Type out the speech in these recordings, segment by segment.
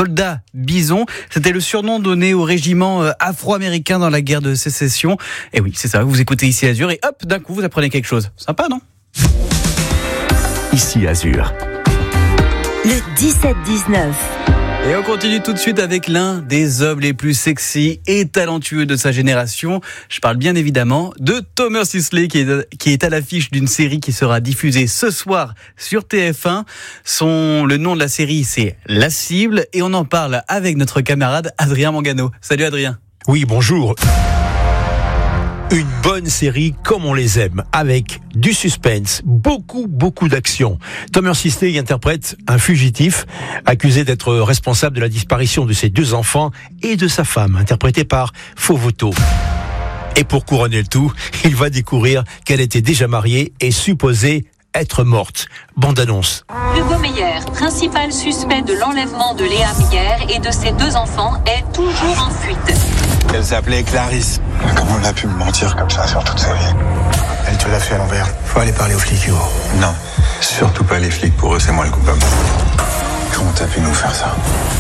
soldat bison. C'était le surnom donné au régiment afro-américain dans la guerre de sécession. Et oui, c'est ça, vous écoutez Ici Azur et hop, d'un coup, vous apprenez quelque chose. Sympa, non ? Ici Azur. Le 17-19. Et on continue tout de suite avec l'un des hommes les plus sexy et talentueux de sa génération. Je parle bien évidemment de Thomas Sisley qui est à l'affiche d'une série qui sera diffusée ce soir sur TF1. Le nom de la série, c'est La Cible et on en parle avec notre camarade Adrien Mangano. Salut Adrien. Oui, bonjour. Une bonne série comme on les aime, avec du suspense, beaucoup d'action. Thomas Sisley interprète un fugitif accusé d'être responsable de la disparition de ses 2 enfants et de sa femme, interprétée par Fovoto. Et pour couronner le tout, il va découvrir qu'elle était déjà mariée et supposée être morte. Bande-annonce. Hugo Meyer, principal suspect de l'enlèvement de Léa Meyer et de ses 2 enfants, est toujours en fuite. Elle s'appelait Clarisse. Comment elle a pu me mentir comme ça sur toute sa vie? Elle te l'a fait à l'envers. Faut aller parler aux flics, Hugo. Non, surtout pas les flics. Pour eux, c'est moi le coupable. Comment t'as pu nous faire ça?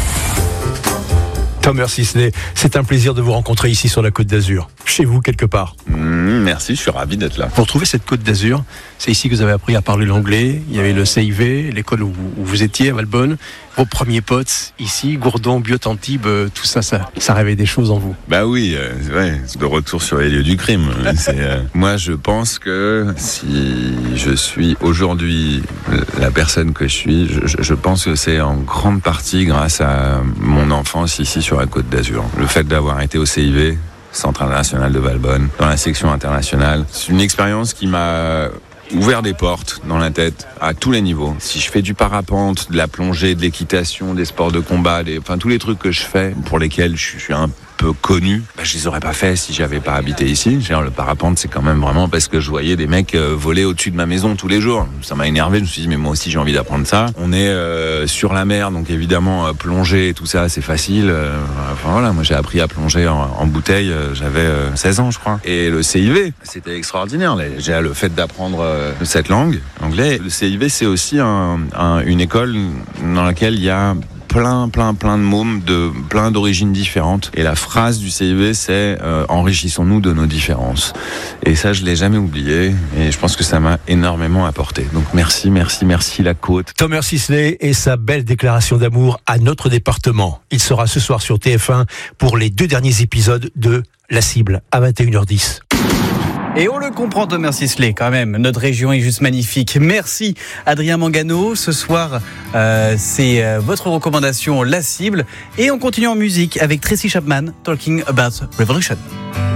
Thomas Sisley, c'est un plaisir de vous rencontrer ici sur la Côte d'Azur, chez vous quelque part. Merci, je suis ravi d'être là. Pour trouver cette Côte d'Azur, c'est ici que vous avez appris à parler l'anglais. Il y avait le CIV, l'école où vous étiez à Valbonne. Vos premiers potes ici, Gourdon, Biot-Antibes, tout ça réveille des choses en vous. Bah oui, de retour sur les lieux du crime. Moi, je pense que si je suis aujourd'hui la personne que je suis, je pense que c'est en grande partie grâce à mon enfance ici sur la Côte d'Azur. Le fait d'avoir été au CIV, Centre international de Valbonne, dans la section internationale, c'est une expérience qui m'a ouvert des portes dans la tête à tous les niveaux. Si je fais du parapente, de la plongée, de l'équitation, des sports de combat, tous les trucs que je fais pour lesquels je suis un peu connu, je les aurais pas fait si j'avais pas habité ici. Le parapente, c'est quand même vraiment parce que je voyais des mecs voler au-dessus de ma maison tous les jours. Ça m'a énervé, je me suis dit mais moi aussi j'ai envie d'apprendre ça. On est sur la mer, donc évidemment plonger et tout ça c'est facile. Moi j'ai appris à plonger en bouteille, j'avais 16 ans je crois. Et le CIV, c'était extraordinaire. Le fait d'apprendre cette langue, anglais. Le CIV c'est aussi une école dans laquelle il y a plein de mômes de plein d'origines différentes. Et la phrase du CIV, c'est enrichissons-nous de nos différences. Et ça, je l'ai jamais oublié. Et je pense que ça m'a énormément apporté. Donc merci la côte. Thomas Sisley et sa belle déclaration d'amour à notre département. Il sera ce soir sur TF1 pour les 2 derniers épisodes de La Cible à 21h10. Et on le comprend, Thomas Sisley, quand même. Notre région est juste magnifique. Merci, Adrien Mangano. Ce soir, c'est votre recommandation, La Cible. Et on continue en musique avec Tracy Chapman, Talking About Revolution.